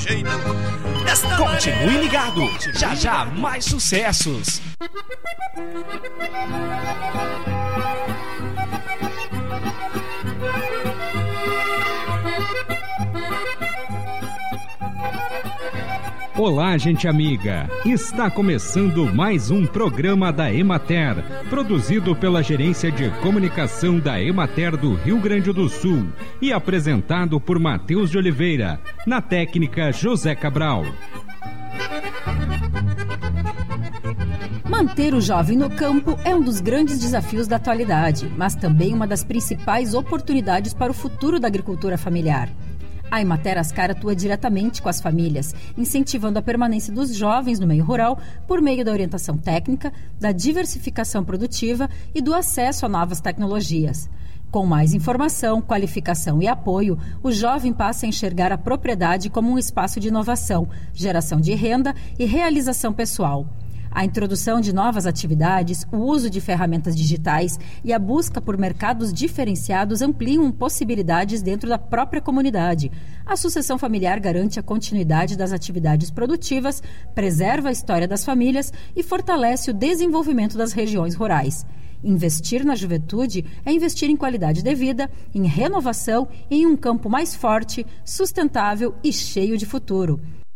Continue ligado, já já mais sucessos. Olá, gente amiga! Está começando mais um programa da Emater, produzido pela Gerência de Comunicação da Emater do Rio Grande do Sul e apresentado por Matheus de Oliveira, na técnica José Cabral. Manter o jovem no campo é um dos grandes desafios da atualidade, mas também uma das principais oportunidades para o futuro da agricultura familiar. A Emater Ascar atua diretamente com as famílias, incentivando a permanência dos jovens no meio rural por meio da orientação técnica, da diversificação produtiva e do acesso a novas tecnologias. Com mais informação, qualificação e apoio, o jovem passa a enxergar a propriedade como um espaço de inovação, geração de renda e realização pessoal. A introdução de novas atividades, o uso de ferramentas digitais e a busca por mercados diferenciados ampliam possibilidades dentro da própria comunidade. A sucessão familiar garante a continuidade das atividades produtivas, preserva a história das famílias e fortalece o desenvolvimento das regiões rurais. Investir na juventude é investir em qualidade de vida, em renovação e em um campo mais forte, sustentável e cheio de futuro.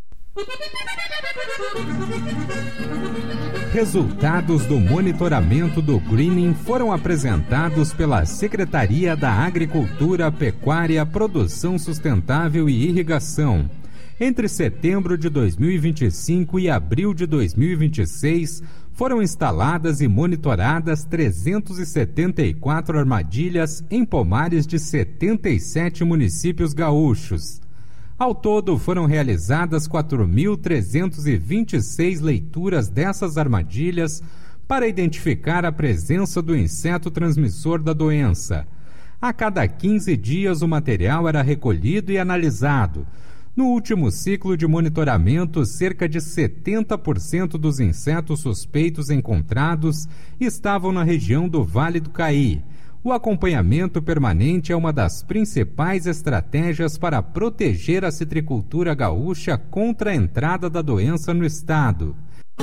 Resultados do monitoramento do greening foram apresentados pela Secretaria da Agricultura, Pecuária, Produção Sustentável e Irrigação. Entre setembro de 2025 e abril de 2026, foram instaladas e monitoradas 374 armadilhas em pomares de 77 municípios gaúchos. Ao todo, foram realizadas 4.326 leituras dessas armadilhas para identificar a presença do inseto transmissor da doença. A cada 15 dias, o material era recolhido e analisado. No último ciclo de monitoramento, cerca de 70% dos insetos suspeitos encontrados estavam na região do Vale do Caí. O acompanhamento permanente é uma das principais estratégias para proteger a citricultura gaúcha contra a entrada da doença no estado.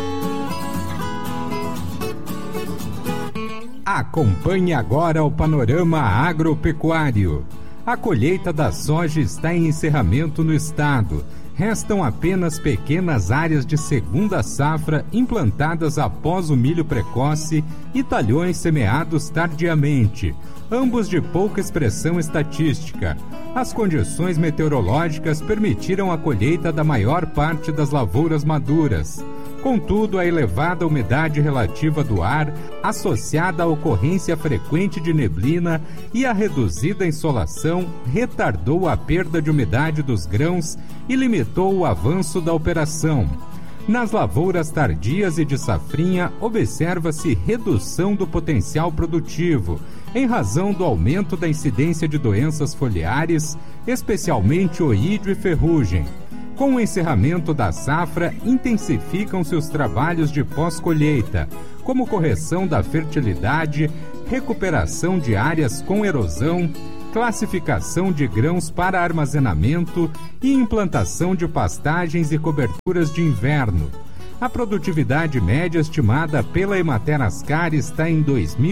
Acompanhe agora o panorama agropecuário. A colheita da soja está em encerramento no estado. Restam apenas pequenas áreas de segunda safra implantadas após o milho precoce e talhões semeados tardiamente, ambos de pouca expressão estatística. As condições meteorológicas permitiram a colheita da maior parte das lavouras maduras. Contudo, a elevada umidade relativa do ar, associada à ocorrência frequente de neblina e a reduzida insolação, retardou a perda de umidade dos grãos e limitou o avanço da operação. Nas lavouras tardias e de safrinha, observa-se redução do potencial produtivo, em razão do aumento da incidência de doenças foliares, especialmente oídio e ferrugem. Com o encerramento da safra, intensificam-se os trabalhos de pós-colheita, como correção da fertilidade, recuperação de áreas com erosão, classificação de grãos para armazenamento e implantação de pastagens e coberturas de inverno. A produtividade média estimada pela Emater Ascar está em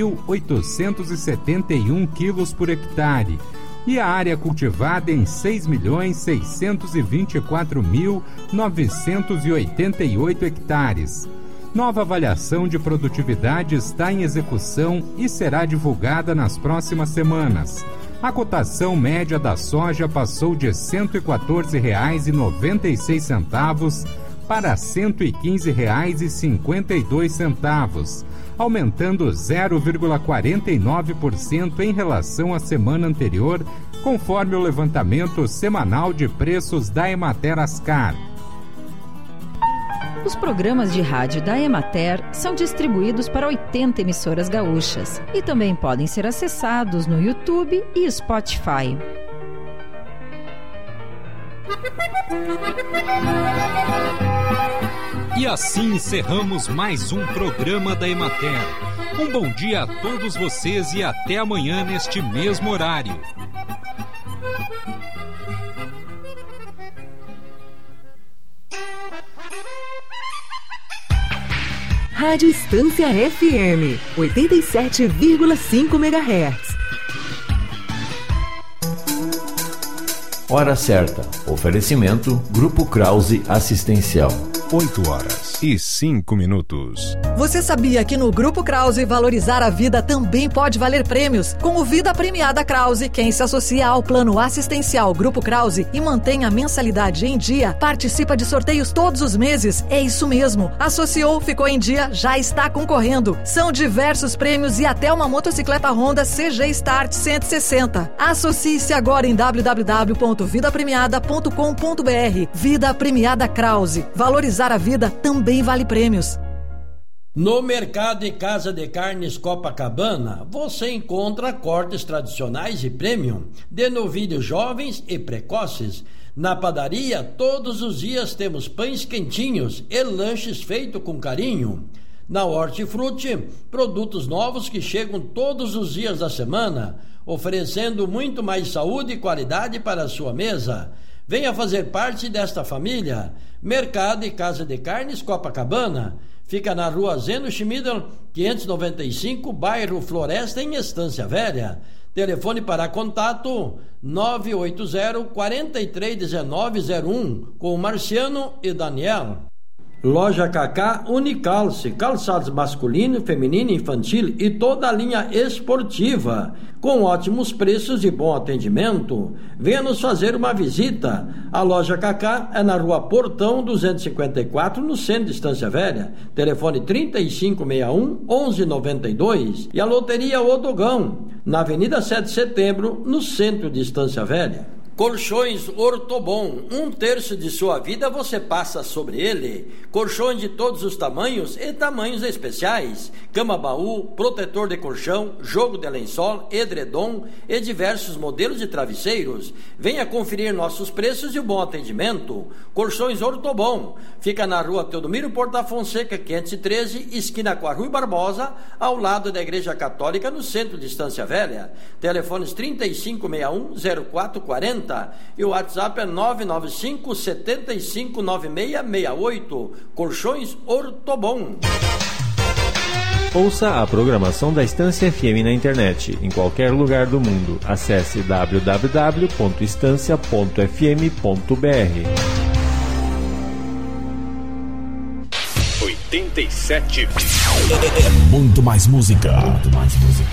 2.871 quilos por hectare, e a área cultivada em 6.624.988 hectares. Nova avaliação de produtividade está em execução e será divulgada nas próximas semanas. A cotação média da soja passou de R$ 114,96 para R$ 115,52, aumentando 0,49% em relação à semana anterior, conforme o levantamento semanal de preços da Emater Ascar. Os programas de rádio da Emater são distribuídos para 80 emissoras gaúchas e também podem ser acessados no YouTube e Spotify. E assim encerramos mais um programa da Emater. Um bom dia a todos vocês e até amanhã neste mesmo horário. Rádio Estância FM, 87,5 MHz. Hora certa. Oferecimento Grupo Krause Assistencial. 8h05. Você sabia que no Grupo Krause valorizar a vida também pode valer prêmios? Com o Vida Premiada Krause, quem se associa ao plano assistencial Grupo Krause e mantém a mensalidade em dia, participa de sorteios todos os meses. É isso mesmo. Associou, ficou em dia, já está concorrendo. São diversos prêmios e até uma motocicleta Honda CG Start 160. Associe-se agora em www.vidapremiada.com.br. Vida Premiada Krause. Valorizar a vida também vale prêmios. No Mercado e Casa de Carnes Copacabana, você encontra cortes tradicionais e premium, de novilhos jovens e precoces. Na padaria, todos os dias temos pães quentinhos e lanches feitos com carinho. Na Hortifruti, produtos novos que chegam todos os dias da semana, oferecendo muito mais saúde e qualidade para a sua mesa. Venha fazer parte desta família. Mercado e Casa de Carnes Copacabana. Fica na rua Zeno Schmidl, 595, bairro Floresta, em Estância Velha. Telefone para contato 980-431901, com Marciano e Daniel. Loja Cacá Unicalce, calçados masculino, feminino, infantil e toda a linha esportiva, com ótimos preços e bom atendimento. Venha nos fazer uma visita. A Loja Cacá é na Rua Portão 254, no centro de Estância Velha. Telefone 3561-1192. E a Loteria Odogão, na Avenida 7 de Setembro, no centro de Estância Velha. Colchões Ortobon, 1/3 de sua vida você passa sobre ele. Colchões de todos os tamanhos e tamanhos especiais. Cama-baú, protetor de colchão, jogo de lençol, edredom e diversos modelos de travesseiros. Venha conferir nossos preços e o bom atendimento. Colchões Ortobon, fica na Rua Teodomiro Porta Fonseca, 513, esquina com a Rui Barbosa, ao lado da Igreja Católica, no centro de Estância Velha. Telefones 3561-0440 e o WhatsApp é 995-759668. Colchões Ortobon. Ouça a programação da Estância FM na internet, em qualquer lugar do mundo. Acesse www.estancia.fm.br. 87. Muito mais música.